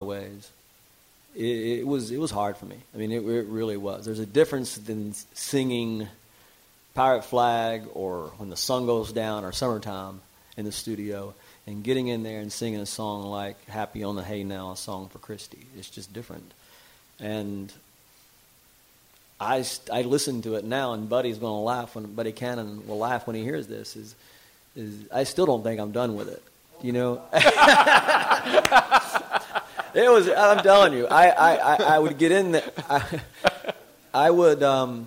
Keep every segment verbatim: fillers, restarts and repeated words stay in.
ways, it, it was it was hard for me. I mean, it, it really was. There's a difference than singing Pirate Flag or When the Sun Goes Down or Summertime in the studio and getting in there and singing a song like Happy on the Hay Now, a song for Christy. It's just different. And I, I listen to it now, and Buddy's going to laugh when Buddy Cannon will laugh when he hears this. Is is I still don't think I'm done with it, you know. It was. I'm telling you, I I, I, I would get in there. I, I would um.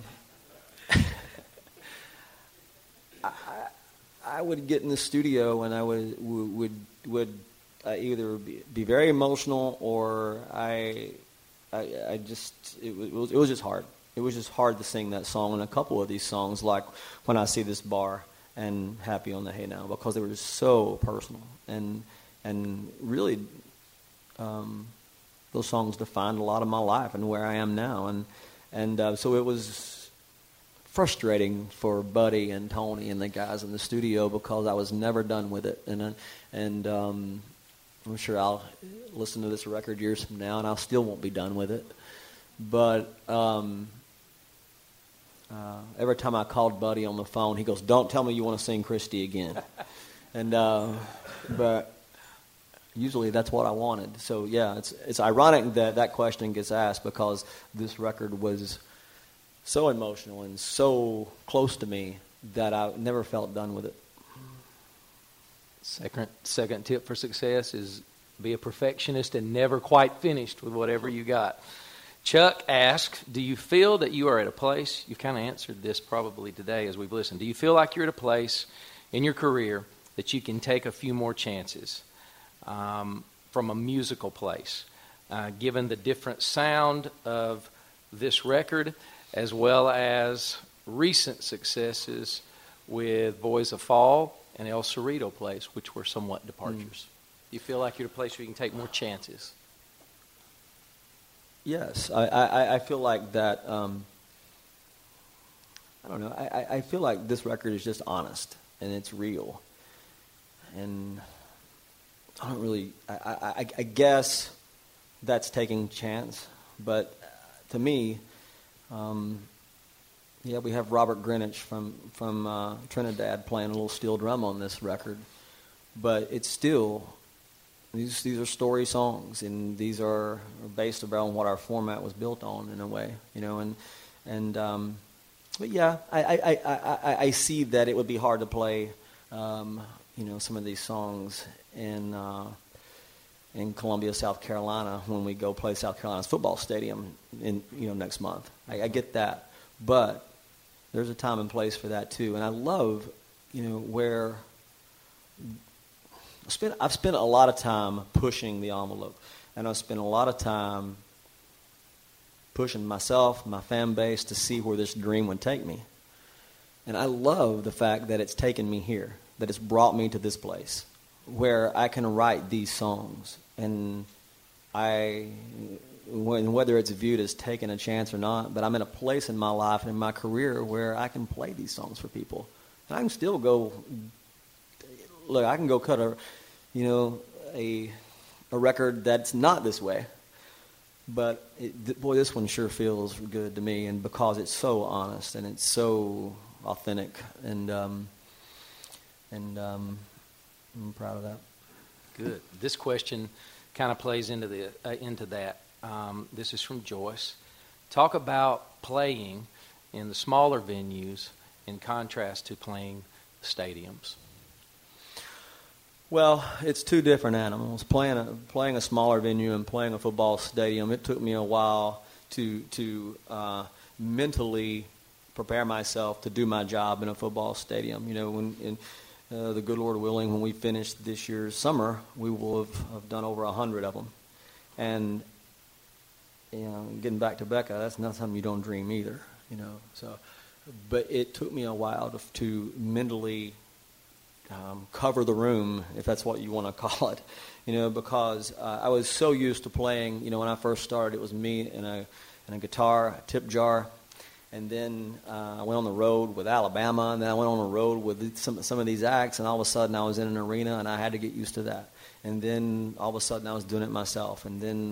I, I would get in the studio and I would would would uh, either be, be very emotional or I I, I just it was it was just hard. It was just hard to sing that song and a couple of these songs, like When I See This Bar and Happy on the Hay Now, because they were just so personal. And and really, um, those songs defined a lot of my life and where I am now. And, and uh, so it was frustrating for Buddy and Tony and the guys in the studio because I was never done with it. And, uh, and um, I'm sure I'll listen to this record years from now and I still won't be done with it. But... Um, Uh, every time I called Buddy on the phone, he goes, "Don't tell me you want to sing Christy again." and uh, but usually that's what I wanted. So yeah, it's it's ironic that that question gets asked because this record was so emotional and so close to me that I never felt done with it. Second second tip for success is be a perfectionist and never quite finished with whatever you got. Chuck asked, do you feel that you are at a place, you've kind of answered this probably today as we've listened, do you feel like you're at a place in your career that you can take a few more chances um, from a musical place, uh, given the different sound of this record as well as recent successes with Boys of Fall and El Cerrito Place, which were somewhat departures? Mm. Do you feel like you're at a place where you can take more chances? Yes, I, I, I feel like that, um, I don't know, I, I feel like this record is just honest, and it's real. And I don't really, I, I, I guess that's taking chance, but to me, um, yeah, we have Robert Greenwich from, from uh, Trinidad playing a little steel drum on this record, but it's still... These these are story songs, and these are based around what our format was built on in a way, you know. And and um, but yeah, I, I, I, I, I see that it would be hard to play, um, you know, some of these songs in uh, in Columbia, South Carolina, when we go play South Carolina's football stadium in you know next month. I, I get that, but there's a time and place for that too. And I love, you know, where. I spent, I've spent a lot of time pushing the envelope, and I've spent a lot of time pushing myself, my fan base, to see where this dream would take me. And I love the fact that it's taken me here, that it's brought me to this place where I can write these songs. And I, when, whether it's viewed as taking a chance or not, but I'm in a place in my life and in my career where I can play these songs for people. And I can still go... Look, I can go cut a, you know, a a record that's not this way, but it, boy, this one sure feels good to me, and because it's so honest and it's so authentic, and um, and um, I'm proud of that. Good. This question kind of plays into the uh, into that. Um, this is from Joyce. Talk about playing in the smaller venues in contrast to playing the stadiums. Well, it's two different animals. Playing a playing a smaller venue and playing a football stadium, it took me a while to to uh, mentally prepare myself to do my job in a football stadium. You know, when in, uh, the good Lord willing, when we finish this year's summer, we will have, have done over a hundred of them. And you know, getting back to Becca, that's not something you don't dream either. You know, so but it took me a while to, to mentally. Um, cover the room, if that's what you want to call it, you know, because uh, I was so used to playing, you know, when I first started, it was me and a, and a guitar, a tip jar, and then uh, I went on the road with Alabama, and then I went on the road with some, some of these acts, and all of a sudden I was in an arena, and I had to get used to that, and then all of a sudden I was doing it myself, and then